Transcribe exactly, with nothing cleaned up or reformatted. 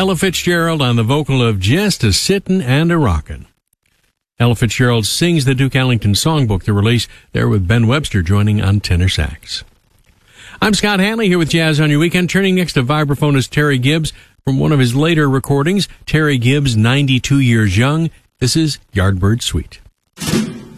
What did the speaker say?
Ella Fitzgerald on the vocal of Just a Sittin' and a Rockin'. Ella Fitzgerald sings the Duke Ellington Songbook, the release there with Ben Webster joining on tenor sax. I'm Scott Hanley here with Jazz on Your Weekend. Turning next to vibraphonist Terry Gibbs from one of his later recordings, Terry Gibbs, ninety-two years young. This is Yardbird Suite.